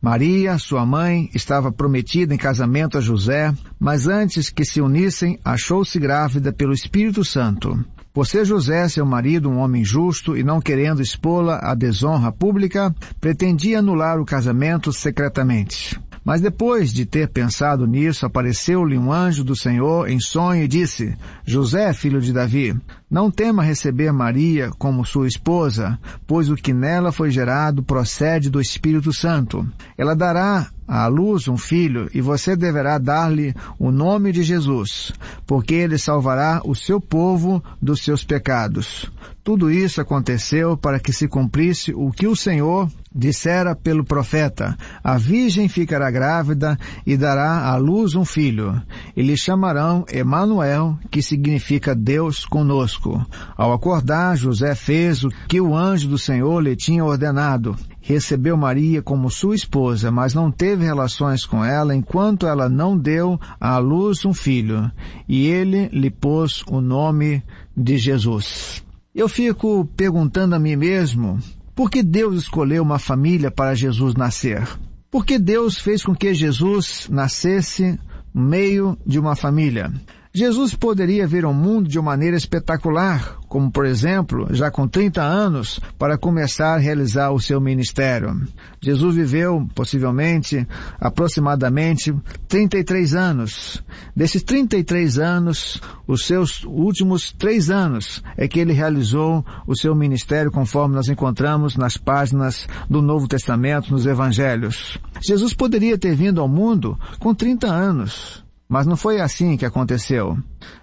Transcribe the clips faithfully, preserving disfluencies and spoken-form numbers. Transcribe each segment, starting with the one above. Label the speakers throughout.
Speaker 1: Maria, sua mãe, estava prometida em casamento a José, mas antes que se unissem, achou-se grávida pelo Espírito Santo. Por ser José, seu marido, um homem justo e não querendo expô-la à desonra pública, pretendia anular o casamento secretamente. Mas depois de ter pensado nisso, apareceu-lhe um anjo do Senhor em sonho e disse: José, filho de Davi, não tema receber Maria como sua esposa, pois o que nela foi gerado procede do Espírito Santo. Ela dará à luz um filho, e você deverá dar-lhe o nome de Jesus, porque ele salvará o seu povo dos seus pecados. Tudo isso aconteceu para que se cumprisse o que o Senhor dissera pelo profeta: a virgem ficará grávida e dará à luz um filho, e lhe chamarão Emanuel, que significa Deus conosco. Ao acordar, José fez o que o anjo do Senhor lhe tinha ordenado. Recebeu Maria como sua esposa, mas não teve relações com ela enquanto ela não deu à luz um filho, e ele lhe pôs o nome de Jesus. Eu fico perguntando a mim mesmo, por que Deus escolheu uma família para Jesus nascer? Por que Deus fez com que Jesus nascesse no meio de uma família? Jesus poderia vir ao mundo de uma maneira espetacular, como, por exemplo, já com trinta anos, para começar a realizar o seu ministério. Jesus viveu, possivelmente, aproximadamente trinta e três anos. Desses trinta e três anos, os seus últimos três anos é que ele realizou o seu ministério, conforme nós encontramos nas páginas do Novo Testamento, nos Evangelhos. Jesus poderia ter vindo ao mundo com trinta anos. Mas não foi assim que aconteceu.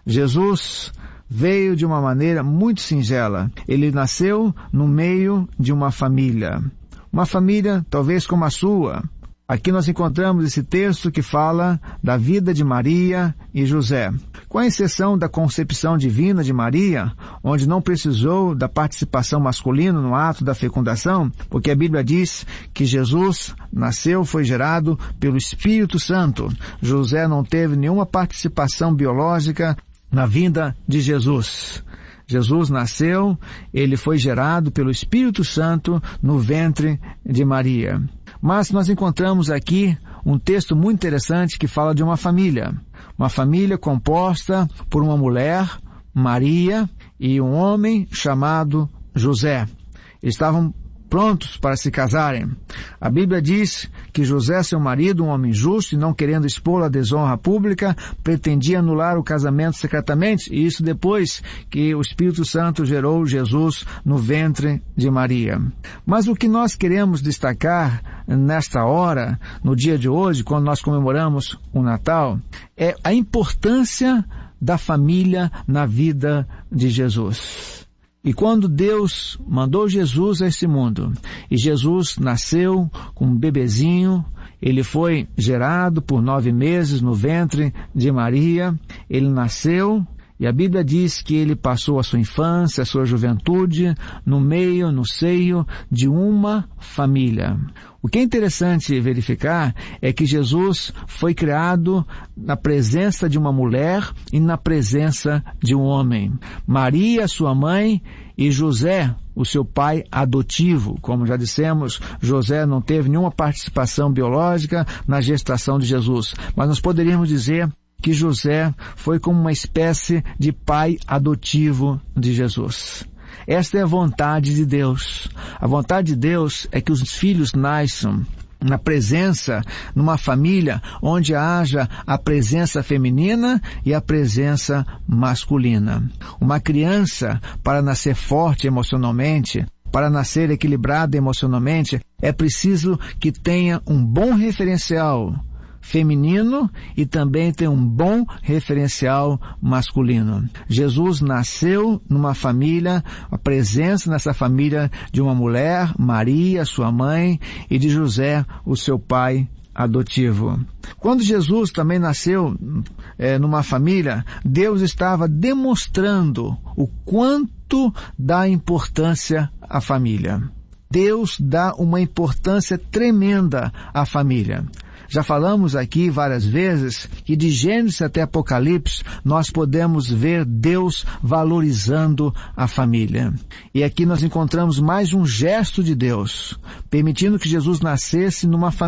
Speaker 1: Jesus veio de uma maneira muito singela. Ele nasceu no meio de uma família. Uma família talvez como a sua. Aqui nós encontramos esse texto que fala da vida de Maria e José. Com a exceção da concepção divina de Maria, onde não precisou da participação masculina no ato da fecundação, porque a Bíblia diz que Jesus nasceu, foi gerado pelo Espírito Santo. José não teve nenhuma participação biológica na vinda de Jesus. Jesus nasceu, ele foi gerado pelo Espírito Santo no ventre de Maria. Mas nós encontramos aqui um texto muito interessante que fala de uma família. Uma família composta por uma mulher, Maria, e um homem chamado José. Eles estavam prontos para se casarem. A Bíblia diz que José, seu marido, um homem justo e não querendo expô-la à desonra pública, pretendia anular o casamento secretamente, e isso depois que o Espírito Santo gerou Jesus no ventre de Maria. Mas o que nós queremos destacar nesta hora, no dia de hoje, quando nós comemoramos o Natal, é a importância da família na vida de Jesus. E quando Deus mandou Jesus a esse mundo, e Jesus nasceu com um bebezinho, ele foi gerado por nove meses no ventre de Maria, ele nasceu, e a Bíblia diz que ele passou a sua infância, a sua juventude, no meio, no seio de uma família. O que é interessante verificar é que Jesus foi criado na presença de uma mulher e na presença de um homem. Maria, sua mãe, e José, o seu pai adotivo. Como já dissemos, José não teve nenhuma participação biológica na gestação de Jesus. Mas nós poderíamos dizer que José foi como uma espécie de pai adotivo de Jesus. Esta é a vontade de Deus. A vontade de Deus é que os filhos nasçam na presença, numa família onde haja a presença feminina e a presença masculina. Uma criança, para nascer forte emocionalmente, para nascer equilibrada emocionalmente, é preciso que tenha um bom referencial feminino e também tem um bom referencial masculino. Jesus nasceu numa família, a presença nessa família de uma mulher, Maria, sua mãe, e de José, o seu pai adotivo. Quando Jesus também nasceu é, numa família, Deus estava demonstrando o quanto dá importância à família. Deus dá uma importância tremenda à família. Já falamos aqui várias vezes que de Gênesis até Apocalipse nós podemos ver Deus valorizando a família. E aqui nós encontramos mais um gesto de Deus, permitindo que Jesus nascesse numa família